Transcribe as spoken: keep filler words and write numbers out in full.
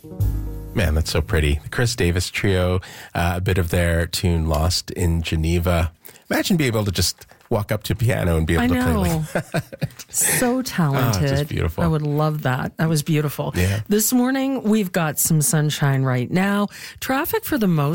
Man, that's so pretty. The Chris Davis Trio, uh, a bit of their tune Lost in Geneva. Imagine being able to just walk up to a piano and be able I to know. play like So talented. Oh, just beautiful. I would love that. That was beautiful. Yeah. This morning, we've got some sunshine right now. Traffic for the most